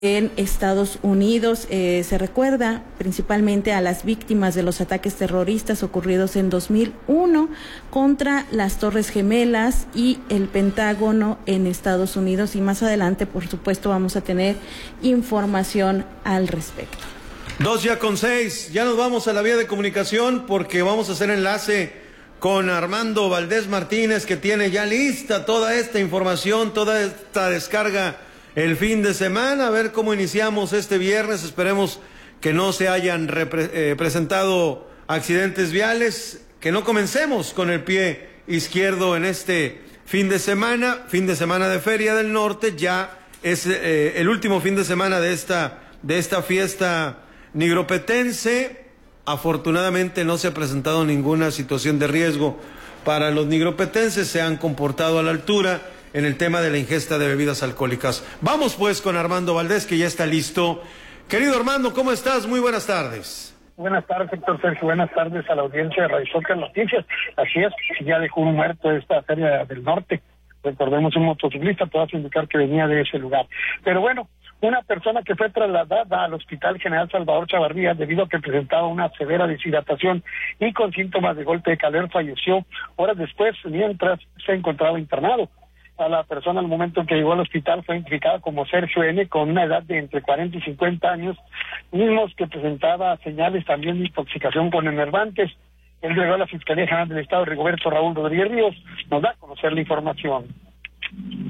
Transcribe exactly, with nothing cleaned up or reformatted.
En Estados Unidos eh, se recuerda principalmente a las víctimas de los ataques terroristas ocurridos en dos mil uno contra las Torres Gemelas y el Pentágono en Estados Unidos, y más adelante, por supuesto, vamos a tener información al respecto. Dos ya con seis, ya nos vamos a la vía de comunicación porque vamos a hacer enlace con Armando Valdés Martínez, que tiene ya lista toda esta información, toda esta descarga el fin de semana, a ver cómo iniciamos este viernes. Esperemos que no se hayan eh, presentado accidentes viales, que no comencemos con el pie izquierdo en este fin de semana, fin de semana de Feria del Norte. Ya es eh, el último fin de semana de esta, de esta fiesta nigropetense. Afortunadamente no se ha presentado ninguna situación de riesgo para los nigropetenses, se han comportado a la altura en el tema de la ingesta de bebidas alcohólicas. Vamos pues con Armando Valdés, que ya está listo. Querido Armando, ¿cómo estás? Muy buenas tardes. Buenas tardes, Héctor Sergio. Buenas tardes a la audiencia de Radio Soccer Noticias. Así es, ya dejó un muerto esta Feria del Norte. Recordemos, un motociclista, todo hace indicar que venía de ese lugar. Pero bueno, una persona que fue trasladada al Hospital General Salvador Chavarría debido a que presentaba una severa deshidratación y con síntomas de golpe de calor falleció horas después, mientras se encontraba internado. A la persona al momento en que llegó al hospital fue identificada como Sergio N., con una edad de entre cuarenta y cincuenta años, mismos que presentaba señales también de intoxicación con enervantes. Él llegó a la Fiscalía General del Estado, Rigoberto Raúl Rodríguez Ríos, nos da a conocer la información.